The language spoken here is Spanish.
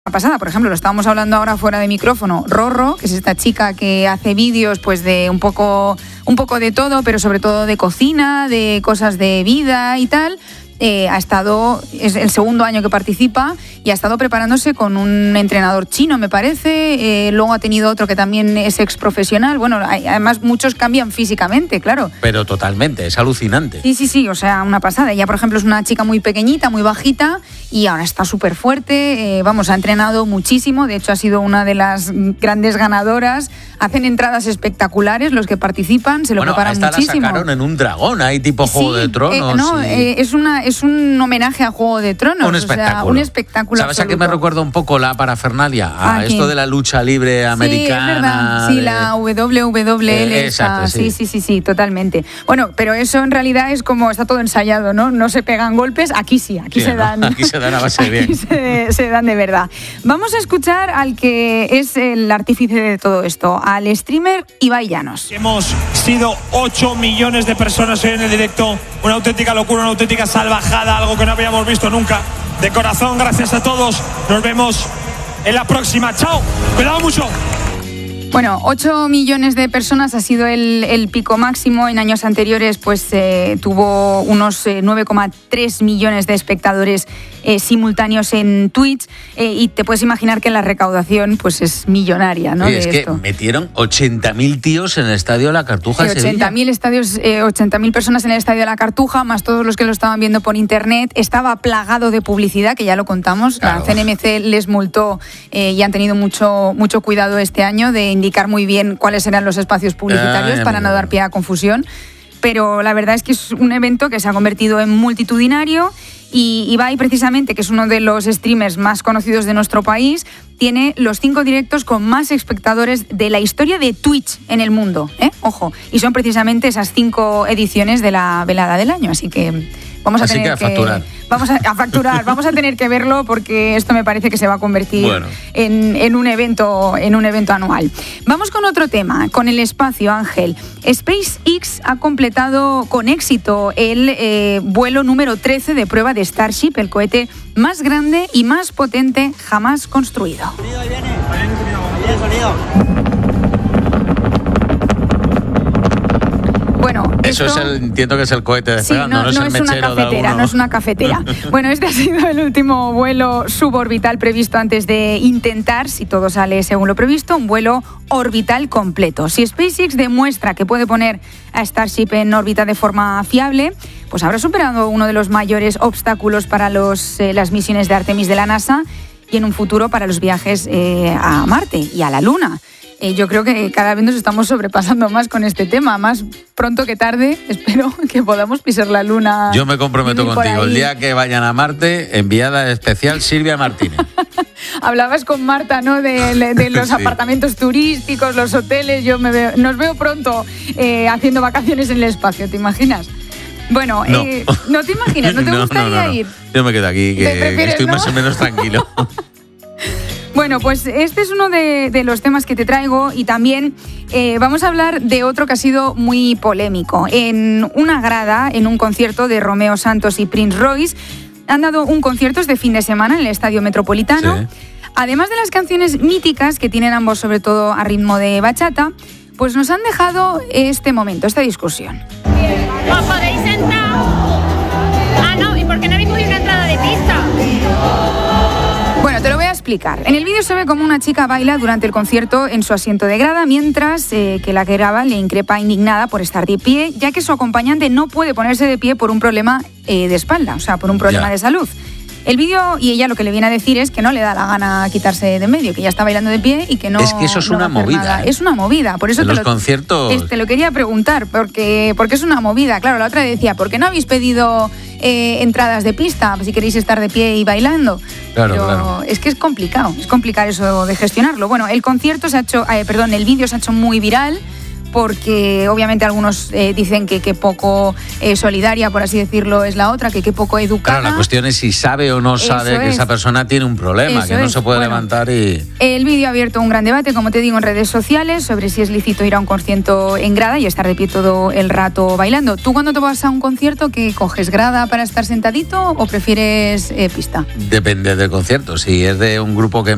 pasada, por ejemplo, lo estábamos hablando ahora fuera de micrófono, Rorro, que es esta chica que hace vídeos pues de un poco de todo, pero sobre todo de cocina, de cosas de vida y tal. Es el segundo año que participa y ha estado preparándose con un entrenador chino, me parece. Luego ha tenido otro que también es exprofesional. Bueno, además muchos cambian físicamente, claro. Pero totalmente, es alucinante. Sí, o sea, una pasada. Ella, por ejemplo, es una chica muy pequeñita, muy bajita y ahora está súper fuerte. Ha entrenado muchísimo. De hecho, ha sido una de las grandes ganadoras. Hacen entradas espectaculares los que participan, se lo preparan muchísimo. La sacaron en un dragón, ahí tipo Juego de Tronos. Es un homenaje a Juego de Tronos. Un espectáculo. O sea, un espectáculo ¿Sabes absoluto. a qué me recuerda un poco la parafernalia? A esto de la lucha libre americana. Sí, es verdad. Sí, la WWL. Exacto, sí, totalmente. Bueno, pero eso en realidad es como, está todo ensayado, ¿no? No se pegan golpes, aquí sí, se dan. Aquí se dan a base de bien. Aquí se dan de verdad. Vamos a escuchar al que es el artífice de todo esto, al streamer Ibai Llanos. Hemos sido 8 millones de personas hoy en el directo, una auténtica locura, una auténtica salvajada, algo que no habíamos visto nunca. De corazón, gracias a todos, nos vemos en la próxima. ¡Chao! ¡Cuidado mucho! Bueno, 8 millones de personas ha sido el pico máximo. En años anteriores pues tuvo unos 9,3 millones de espectadores simultáneos en Twitch y te puedes imaginar que la recaudación pues es millonaria, ¿no? Oye, es que metieron 80.000 tíos en el Estadio de la Cartuja. 80.000 personas en el Estadio de la Cartuja, más todos los que lo estaban viendo por internet. Estaba plagado de publicidad, que ya lo contamos. Claro. La CNMC les multó y han tenido mucho cuidado este año de indicar muy bien cuáles eran los espacios publicitarios para no dar pie a confusión. Pero la verdad es que es un evento que se ha convertido en multitudinario y Ibai, precisamente, que es uno de los streamers más conocidos de nuestro país, tiene los 5 directos con más espectadores de la historia de Twitch en el mundo. Ojo, y son precisamente esas 5 ediciones de la velada del año, así que vamos a tener que facturar. Vamos a tener que verlo porque esto me parece que se va a convertir en un evento anual. Vamos con otro tema, con el espacio, Ángel. SpaceX ha completado con éxito el vuelo número 13 de prueba de Starship, el cohete más grande y más potente jamás construido. Bueno, eso entiendo que es el cohete despegando, no es el mechero de alguno. No es una cafetera. Bueno, este ha sido el último vuelo suborbital previsto antes de intentar, si todo sale según lo previsto, un vuelo orbital completo. Si SpaceX demuestra que puede poner a Starship en órbita de forma fiable, pues habrá superado uno de los mayores obstáculos para las misiones de Artemis de la NASA y en un futuro para los viajes a Marte y a la Luna. Yo creo que cada vez nos estamos sobrepasando más con este tema, más pronto que tarde. Espero que podamos pisar la Luna. Yo me comprometo contigo, el día que vayan a Marte, enviada especial Silvia Martínez. Hablabas con Marta, ¿no? De los apartamentos turísticos, los hoteles. Nos veo pronto haciendo vacaciones en el espacio, ¿te imaginas? Bueno, no te imaginas, ¿no te gustaría ir? Yo me quedo aquí, que estoy más o menos tranquilo. Bueno, pues este es uno de los temas que te traigo y también vamos a hablar de otro que ha sido muy polémico. En una grada, en un concierto de Romeo Santos y Prince Royce, han dado un concierto este fin de semana en el Estadio Metropolitano. Sí. Además de las canciones míticas que tienen ambos, sobre todo a ritmo de bachata, pues nos han dejado este momento, esta discusión. ¿Os podéis sentar? Ah, no, ¿y por qué no habéis cogido una entrada de pista? Bueno, te lo voy a explicar. En el vídeo se ve como una chica baila durante el concierto en su asiento de grada, mientras que la que graba le increpa indignada por estar de pie, ya que su acompañante no puede ponerse de pie por un problema de espalda, o sea, por un problema de salud. El vídeo, y ella lo que le viene a decir es que no le da la gana quitarse de medio, que ya está bailando de pie y que no. Es que eso es una movida. Es una movida, por eso en los conciertos. Te lo quería preguntar, porque es una movida. Claro, la otra decía, ¿por qué no habéis pedido entradas de pista si queréis estar de pie y bailando? Claro. Es que es complicado eso de gestionarlo. Bueno, el vídeo se ha hecho muy viral, porque obviamente algunos dicen que poco solidaria, por así decirlo, es la otra, que poco educada. Claro, la cuestión es si sabe o no sabe que esa persona tiene un problema, que no se puede levantar y... El vídeo ha abierto un gran debate, como te digo, en redes sociales sobre si es lícito ir a un concierto en grada y estar de pie todo el rato bailando. ¿Tú cuando te vas a un concierto, qué coges, grada para estar sentadito o prefieres pista? Depende del concierto. Si es de un grupo que